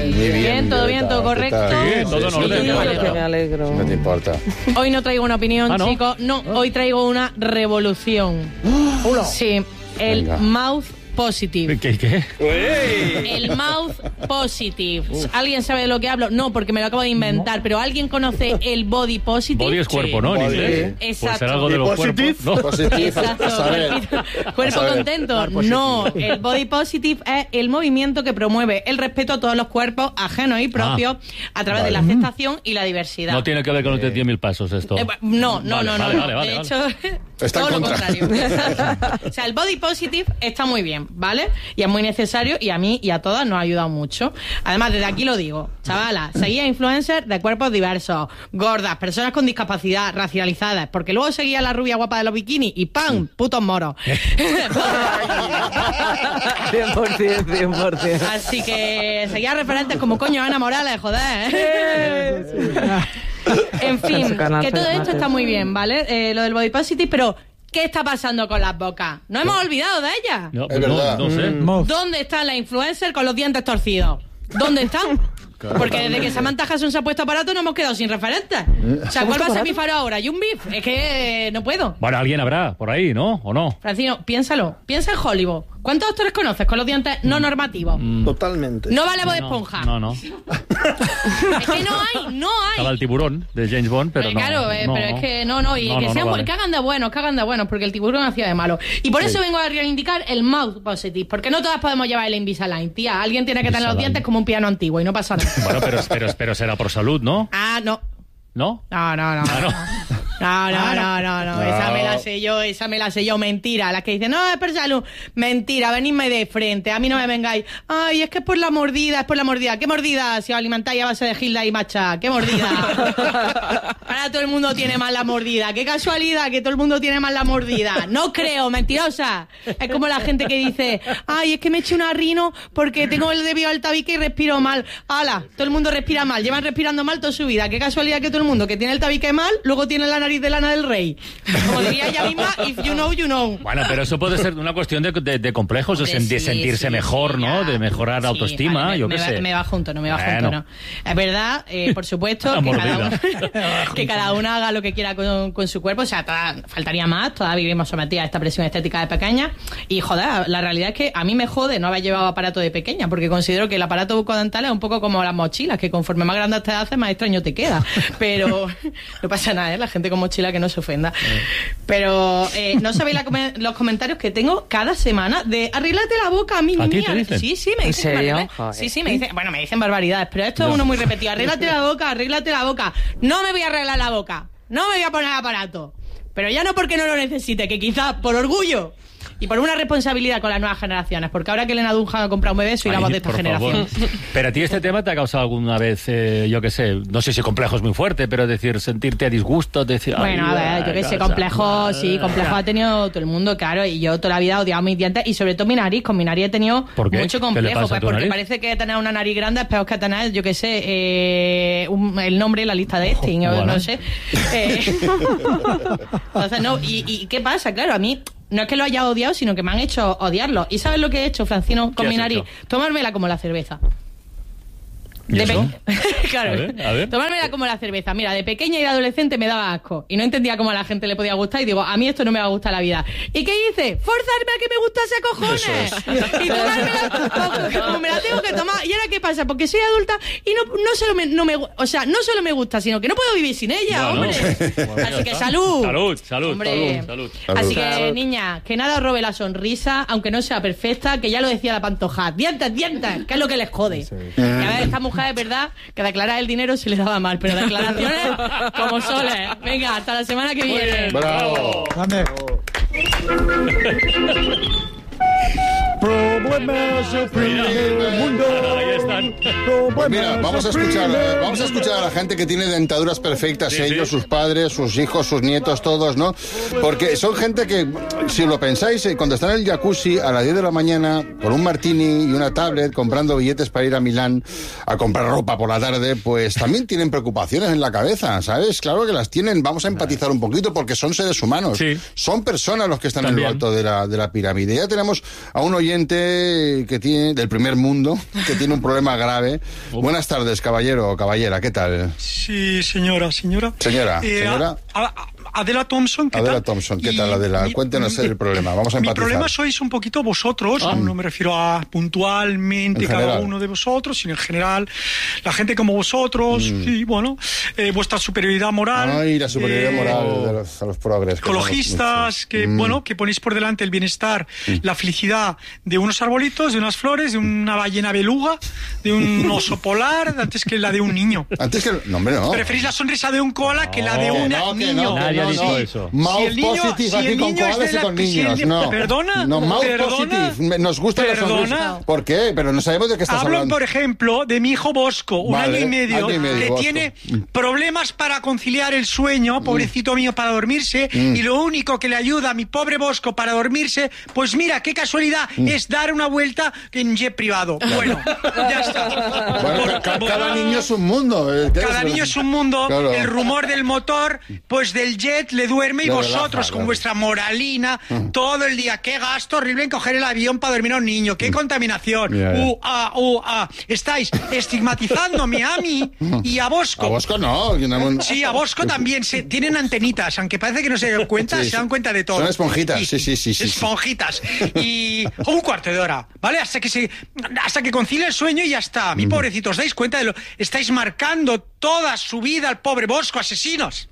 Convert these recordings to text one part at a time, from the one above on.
Muy bien, todo bien, todo correcto. Sí, todo en orden. Me alegro. No te importa. Hoy no traigo una opinión, ¿no? chicos. No, hoy traigo una revolución. Sí, el Venga. mouth positive. ¿Qué? El mouth positive. ¿Alguien sabe de lo que hablo? No, porque me lo acabo de inventar, pero ¿alguien conoce el body positive? Body es cuerpo, ¿no? En Body. inglés. Exacto. Pues será algo de los Positive. cuerpos. ¿no? Positive. Exacto, A saber. cuerpo A saber. contento. No, el body positive es el movimiento que promueve el respeto a todos los cuerpos ajenos y propios a través de la aceptación y la diversidad. No tiene que ver con los 10.000 pasos esto. No. Vale, De hecho, Está todo en lo contra. contrario. O sea, el body positive está muy bien, ¿vale? Y es muy necesario y a mí y a todas nos ha ayudado mucho. Además, desde aquí lo digo, chavalas, seguía influencers de cuerpos diversos, gordas, personas con discapacidad, racializadas, porque luego seguía la rubia guapa de los bikinis y ¡pam! Putos moros. 100%. Así que seguía referentes como coño Ana Morales, joder. En fin, Su canal que todo esto Mate. está muy bien, ¿vale? Lo del body positive, pero ¿qué está pasando con las bocas? No hemos olvidado de ellas. No, Es verdad. no sé. ¿Dónde están las influencers con los dientes torcidos? ¿Dónde están? Porque desde que Samantha Hudson se ha puesto aparato no hemos quedado sin referentes. O sea, ¿cuál va a ser mi faro ahora? ¿Y un beef? Es que no puedo. Bueno, alguien habrá por ahí, ¿no? ¿O no? Francino, piénsalo. Piensa en Hollywood. ¿Cuántos actores conoces con los dientes no normativos? Totalmente. No vale Bob Esponja. No. Es que no Estaba hay. el tiburón de James Bond, pero no. Claro, no. pero es que no. Y No, que no, sean no vale. que hagan de buenos, porque el tiburón hacía de malo. Y por eso vengo a reivindicar el mouth positive, porque no todas podemos llevar el Invisalign, tía. Alguien tiene que tener los Invisalign. dientes como un piano antiguo y no pasa nada. Bueno, pero será por salud, ¿no? Ah, no. ¿No? No. Ah, No. Esa me la sé yo. Mentira. Las que dicen, no, es por salud. Mentira, venidme de frente. A mí no me vengáis. Ay, es que es por la mordida. ¿Qué mordida? Si os alimentáis a base de Gilda y Macha. ¿Qué mordida? Ahora todo el mundo tiene mal la mordida. Qué casualidad que todo el mundo tiene mal la mordida. No creo, mentirosa. Es como la gente que dice, ay, es que me eché una rino porque tengo el debido al tabique y respiro mal. ¡Hala! Todo el mundo respira mal. Llevan respirando mal toda su vida. Qué casualidad que todo el mundo que tiene el tabique mal, luego tiene la nariz de Lana del Rey. Como diría ella misma, if you know, you know. Bueno, pero eso puede ser una cuestión de complejos, Hombre, de sentirse mejor, ¿no? ya. De mejorar la Sí, autoestima, vale, yo qué sé. Me va junto, no. Bueno. Es verdad, por supuesto, La que mordida. que cada una haga lo que quiera con su cuerpo. O sea, faltaría más, todas vivimos sometidas a esta presión estética de pequeña. Y, joder, la realidad es que a mí me jode no haber llevado aparato de pequeña, porque considero que el aparato bucodental es un poco como las mochilas, que conforme más grande te haces, más extraño te queda. Pero no pasa nada, ¿eh? La gente con mochila que no se ofenda. Pero no sabéis los comentarios que tengo cada semana de arréglate la boca, mi ¿A ti niña. te dicen? Sí, me ¿En dicen. serio? Sí, me dicen. Bueno, me dicen barbaridades, pero esto es uno muy repetido. Arréglate la boca. No me voy a arreglar la boca. No me voy a poner aparato. Pero ya no porque no lo necesite, que quizás por orgullo y por una responsabilidad con las nuevas generaciones, porque ahora que Elena Dunham ha comprado un bebé, soy la voz de esta por generación. favor. Pero a ti este tema te ha causado alguna vez, yo qué sé, no sé si complejo es muy fuerte, pero decir, sentirte a disgusto, decir... Bueno, a ver, yo qué sé, complejo ha tenido todo el mundo, claro, y yo toda la vida he odiado mis dientes y sobre todo mi nariz. Con mi nariz he tenido ¿Por qué? mucho ¿Qué le complejo, pasa a pues tu porque nariz? parece que tener una nariz grande es peor que tener, yo qué sé, el nombre en la lista de Epstein, Bueno. no sé. Entonces, no, ¿y qué pasa? Claro, a mí... No es que lo haya odiado, sino que me han hecho odiarlo. ¿Y sabes lo que he hecho, Francino, con ¿Qué mi has nariz? hecho? Tomármela como la cerveza. ¿Y eso? Claro, A ver. tomármela como la cerveza. Mira, de pequeña y de adolescente me daba asco y no entendía cómo a la gente le podía gustar y digo, a mí esto no me va a gustar la vida. ¿Y qué hice? Forzarme a que me gustase cojones. Y tomármela como me la tengo que tomar. ¿Y ahora qué pasa? Porque soy adulta y no solo me gusta, sino que no puedo vivir sin ella, Bueno. hombre. Bueno, Así que ya salud. Salud. Hombre. Salud. Así que, Salud. niña, que nada os robe la sonrisa, aunque no sea perfecta, que ya lo decía la Pantoja. Dientes, que es lo que les jode. Que a ver, esta mujer es verdad que declarar el dinero se le daba mal, pero declaraciones como soles. Venga, hasta la semana que viene. Bravo. Problemas del primer mundo. Ahí están. Pues mira, vamos a escuchar a la gente que tiene dentaduras perfectas, Sí, ellos, sí. sus padres, sus hijos, sus nietos, todos, ¿no? Porque son gente que, si lo pensáis, cuando están en el jacuzzi a las 10 de la mañana, con un martini y una tablet, comprando billetes para ir a Milán a comprar ropa por la tarde, pues también tienen preocupaciones en la cabeza, ¿sabes? Claro que las tienen, vamos a empatizar un poquito porque son seres humanos. Sí. Son personas los que están También. en lo alto de la pirámide. Ya tenemos a un oyente hombre que tiene, del primer mundo, que tiene un problema grave. Buenas tardes, caballero o caballera, ¿qué tal? Sí, señora. Señora. Adela Thompson, ¿qué Adela tal? Thompson, ¿qué tal, Adela? Cuéntenos el problema, vamos a Mi empatizar. problema sois un poquito vosotros, no me refiero a puntualmente En cada general. uno de vosotros, sino en general, la gente como vosotros, y bueno, vuestra superioridad moral. Ay, la superioridad moral de los progres. Ecologistas, que bueno, que ponéis por delante el bienestar, la felicidad de unos arbolitos, de unas flores, de una ballena beluga, de un oso polar, antes que la de un niño. Antes que... No, hombre, no. Preferís la sonrisa de un koala que la de un niño. Nadie ha dicho eso. Mouth Si el niño- positive si aquí el con niño es koalas de y con la- si el niños, ni- no. ¿Perdona? No, mouth ¿Perdona? positive. Nos gusta la sonrisa. ¿Perdona? ¿Por qué? Pero no sabemos de qué estás Hablo, hablando. por ejemplo, de mi hijo Bosco, un Vale, año y medio, año y medio, que Bosco. tiene problemas para conciliar el sueño, pobrecito mío, para dormirse, y lo único que le ayuda a mi pobre Bosco para dormirse, pues mira, qué casualidad, es dar una vuelta en jet privado. Bueno, ya está. Bueno, cada niño es un mundo. Cada niño es un mundo, Claro. el rumor del motor, pues del jet le duerme y Le vosotros relaja, con claro. vuestra moralina todo el día. Qué gasto horrible en coger el avión para dormir a un niño, qué contaminación. Ya. Estáis estigmatizándome a mí y a Bosco. A Bosco no. Sí, a Bosco también tienen antenitas, aunque parece que no se dan cuenta, Sí, se dan cuenta de todo. son esponjitas, sí. Esponjitas. Y un cuarto de hora, ¿vale? Hasta que concilie el sueño y ya está. Mi pobrecito, ¿os dais cuenta de lo? Estáis marcando toda su vida al pobre Bosco, asesinos.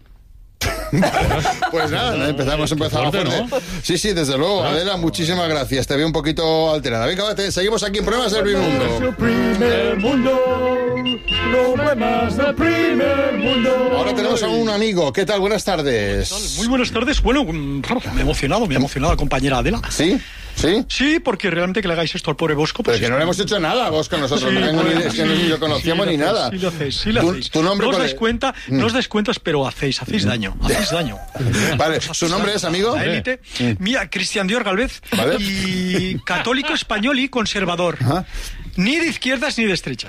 Pues nada, empezamos fuerte, fuerte. ¿no? Sí, desde luego. Adela, muchísimas gracias. Te veo un poquito alterada. Venga, seguimos aquí en Problemas del Primer Mundo. Primer mundo, problemas del primer mundo. Ahora tenemos a un amigo. ¿Qué tal? Buenas tardes. Muy buenas tardes. Bueno, me ha emocionado la compañera Adela. ¿Sí? ¿Sí? Sí, porque realmente que le hagáis esto al pobre Bosco... Pero pues que no le hemos hecho nada a Bosco nosotros. Sí, no tengo pues, ni, es que ni lo conocíamos ni nada. Sí lo hacéis, sí lo hacéis. ¿Tu nombre no os cuál dais es? cuenta, no os dais cuentas, pero hacéis daño, hacéis daño. Vale, ¿su nombre es, amigo? La élite. Mira, Cristian Dior Galvez. Vale. Y católico español y conservador. Ajá. Ni de izquierdas ni de estrechas.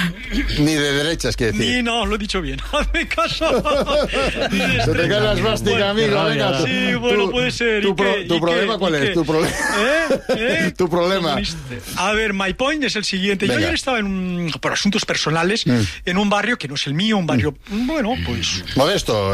Ni de derechas, quiere decir. Ni, no, lo he dicho bien. Hazme caso. Ni de Se te cae la estrechas. esvástica, Bueno, amigo. Venga, sí, bueno, puede ser. ¿Y qué? ¿Tu ¿Y problema qué? cuál ¿Y es? qué? ¿Tu problema? Tu problema. A ver, my point es el siguiente. Venga. Yo ayer estaba por asuntos personales en un barrio que no es el mío, un barrio, bueno, pues Modesto.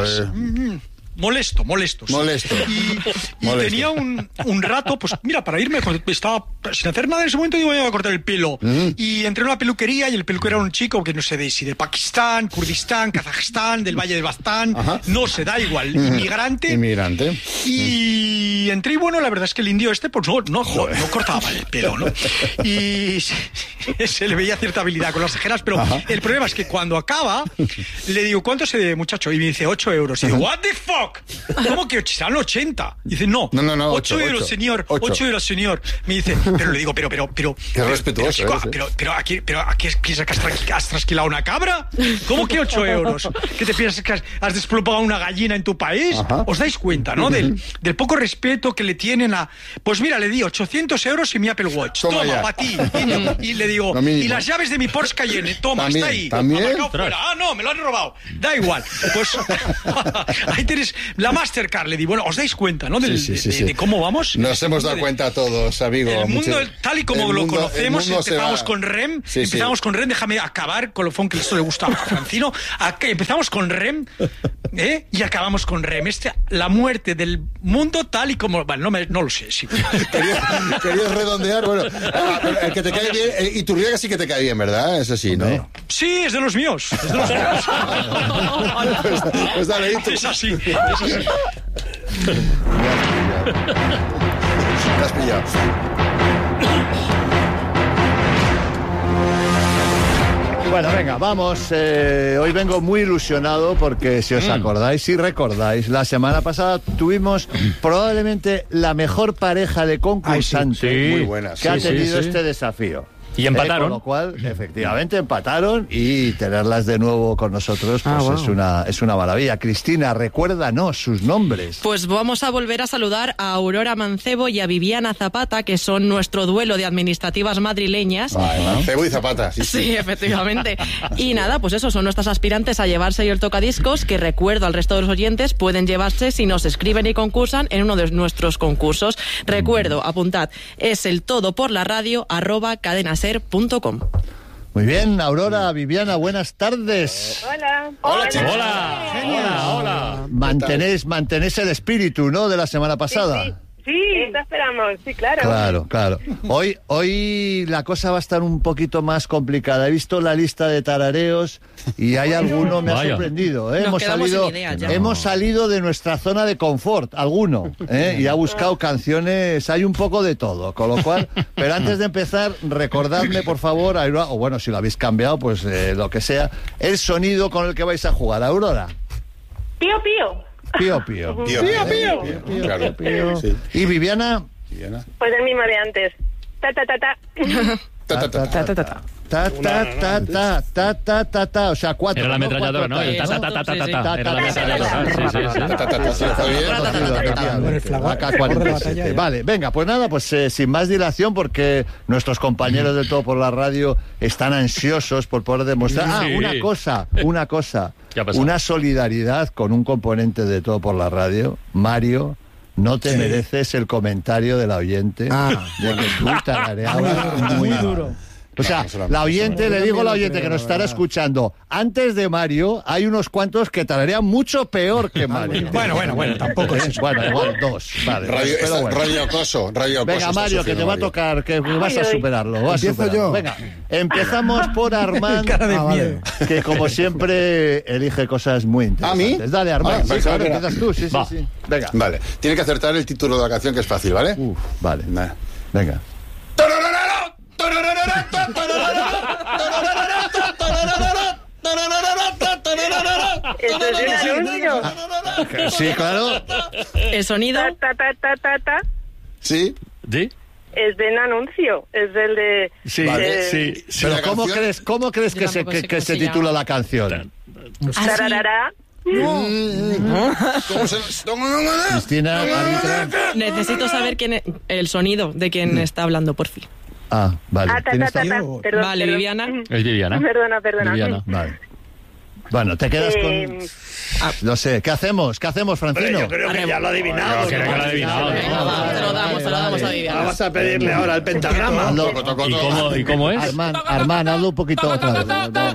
molesto. Molesto. Y Molesto. tenía un rato, pues mira, para irme, estaba sin hacer nada en ese momento, digo, voy a cortar el pelo. Y entré en una peluquería y el peluquero era un chico que no sé si de Pakistán, Kurdistán, Kazajistán, del Valle de Baztán, Ajá. no se da igual, inmigrante. Inmigrante. Y entré y bueno, la verdad es que el indio este, pues no cortaba el pelo, ¿no? Y se le veía cierta habilidad con las tijeras, pero el problema es que cuando acaba, le digo, ¿cuánto se debe, muchacho? Y me dice, 8 euros. Y digo, ¿what the fuck? ¿Cómo que serán 80? Y dice, no, No, 8 euros, 8, señor, 8. 8 euros, señor. Me dice, pero le digo, pero... Qué respetuoso chico, eres, pero aquí piensas que has trasquilado una cabra? ¿Cómo que 8 euros? ¿Qué te piensas que has desplomado una gallina en tu país? Ajá. ¿Os dais cuenta, no? Del poco respeto que le tienen a... Pues mira, le di 800 euros y mi Apple Watch. Toma Toma, ya. para ti. Y le digo, Lo mínimo. y las llaves de mi Porsche Cayenne, toma, También, está ahí. también. Aparcado fuera. Ah, no, me lo han robado. Da igual. Pues ahí tienes la Mastercard. Le di, bueno, ¿os dais cuenta, no? Sí. De cómo vamos. Nos hemos dado cuenta todos, amigo. El mundo, Mucho- tal y como el lo mundo- conocemos, el mundo se empezamos va. con REM, Sí, empezamos sí. con REM, déjame acabar con lo que esto le gusta a Francino, empezamos con REM, y acabamos con REM. La muerte del mundo tal y como... Bueno, no lo sé, sí. Querías redondear, bueno, pero el que te cae bien, Iturriaga sí que te cae bien, ¿verdad? Eso sí, ¿no? Sí, es de los míos. Es de los míos. Pues dale, Itu. Es así. Me has pillado. Bueno, venga, vamos. Hoy vengo muy ilusionado porque si os acordáis, si recordáis, la semana pasada tuvimos probablemente la mejor pareja de concursantes Sí. Muy buenas. que ha Sí, tenido sí. este desafío. Y empataron. Con lo cual, efectivamente, empataron y tenerlas de nuevo con nosotros pues es una maravilla. Cristina, recuérdanos sus nombres. Pues vamos a volver a saludar a Aurora Mancebo y a Viviana Zapata, que son nuestro duelo de administrativas madrileñas. Mancebo y Zapata. Sí, efectivamente. Y nada, pues eso, son nuestras aspirantes a llevarse hoy el tocadiscos, que recuerdo al resto de los oyentes, pueden llevarse si nos escriben y concursan en uno de nuestros concursos. Recuerdo, apuntad, es el todoporlaradio@cadenaser.com. Muy bien, Aurora, Viviana, buenas tardes. Hola. Hola, chicos. Hola. Mantenés el espíritu, ¿no?, de la semana pasada. Sí, eso esperamos, sí, claro. Claro. Hoy la cosa va a estar un poquito más complicada. He visto la lista de tarareos y hay alguno, me ha sorprendido. Hemos salido de nuestra zona de confort, alguno, y ha buscado canciones, hay un poco de todo, con lo cual, pero antes de empezar, recordadme, por favor, Aurora, o bueno, si lo habéis cambiado, pues lo que sea, el sonido con el que vais a jugar. Aurora. Pío, pío. Pío. Claro. Sí. ¿Y Viviana? Pues el mismo de antes. Ta, ta, ta, ta. Ta. O sea, 4. Era la ametralladora, ¿no? El ta. Era la ametralladora. Sí. Vale, venga, pues nada, pues sin más dilación, porque nuestros compañeros del Todo por la Radio están ansiosos por poder demostrar. Una cosa. Una solidaridad con un componente de Todo por la Radio, Mario. No te mereces el comentario del oyente de que tú tarareabas muy duro. O sea, la oyente, le digo a la oyente que nos estará escuchando, antes de Mario hay unos cuantos que tararean mucho peor que Mario. Bueno, tampoco es eso. Bueno, igual 2. Vale. Radio Coso. Venga, Mario, que te va a tocar, que vas a superarlo. Empiezo yo. Venga, empezamos por Armand, que como siempre elige cosas muy interesantes. ¿A mí? Dale, Armand. Sí, claro, empiezas tú. Sí. Venga. Vale, tiene que acertar el título de la canción, que es fácil, ¿vale? Vale. Venga. ¿Esto es un anuncio? Sí, claro. El sonido. Ta. ¿Sí? ¿Sí? Es de un anuncio. Es del de... Sí, Vale. sí. Pero ¿cómo crees que se titula la canción? Tararara. Cristina, árbitra. Necesito saber el sonido de quién está hablando, por fin. Vale. Perdón. Vale, Viviana. Es Viviana. Perdona. Viviana. Vale. Bueno, te quedas con... No sé, ¿qué hacemos, Francino? Yo creo que ya lo ha adivinado. Venga, va, se lo damos a Viviana. Vamos a pedirle ahora el pentagrama. ¿Y cómo es? Armand, hazlo un poquito otra vez.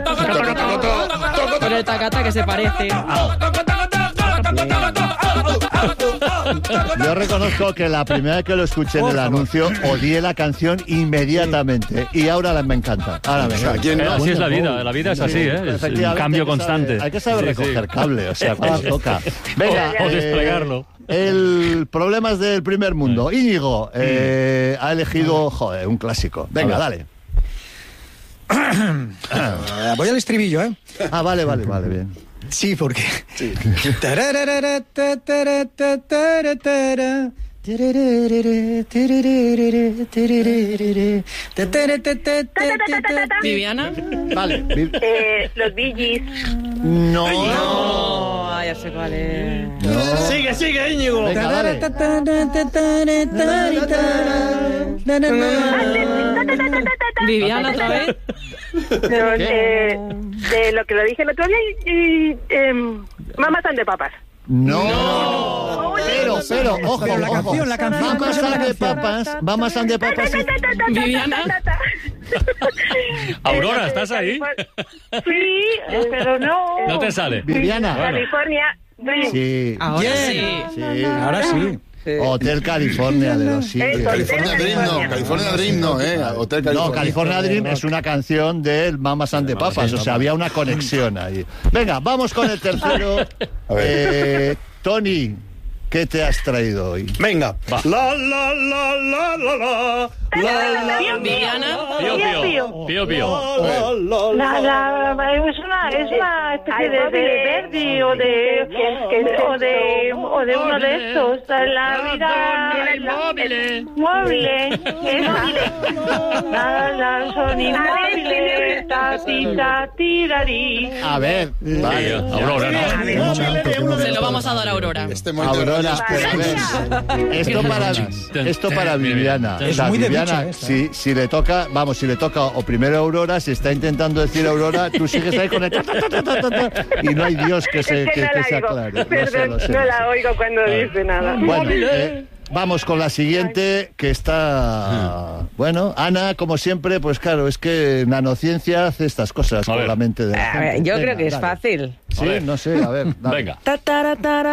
Con el tacata que se parece. Yo reconozco que la primera vez que lo escuché en el anuncio odié la canción inmediatamente y ahora me encanta. Así es la vida es así, es un cambio constante. Hay que saber recoger cable, o sea, cuando toca. Venga, o desplegarlo. El problemas del primer mundo. Íñigo ha elegido, un clásico. Venga, dale. Voy al estribillo, ¿eh? Vale, bien. Sí, porque... Sí. Viviana. Vale. Los Bee Gees. No, ya sé cuál es. No. Sigue, Íñigo. Venga, dale. Viviana, otra vez. De lo que lo dije el otro día y Mamas and the Papas. No. Pero, ojo. La canción. Mamas and the Papas. Viviana. Aurora, ¿estás ahí? Sí, pero no. No te sale. Viviana. California. Sí. Ahora sí. Ahora sí. Hotel California de los sitios. California Dream no, Hotel California. No, California Dream es una canción del Mamas and the Papas, o sea, había una conexión ahí. Venga, vamos con el tercero. Tony, ¿qué te has traído hoy? Venga. Va. La, la, la, la, la, la. Viviana. Pío. Es una especie de Verdi o de uno de estos. La vida móvil. Son inmóviles. Tirarí. A ver, vale. Aurora, ¿no? Se lo vamos a dar a Aurora. Aurora, esto para Viviana. Es O sea, muy de Viviana, bicho esta. si le toca o primero Aurora, si está intentando decir Aurora, tú sigues ahí con el y no hay Dios que se aclare. Perdón, no la oigo cuando dice nada. Bueno, vamos con la siguiente, que está... Bueno, Ana, como siempre, pues claro, es que Nanociencia hace estas cosas con la mente de la gente. Yo creo Venga, que es dale. fácil. Sí, no sé, a ver. Dale. Venga.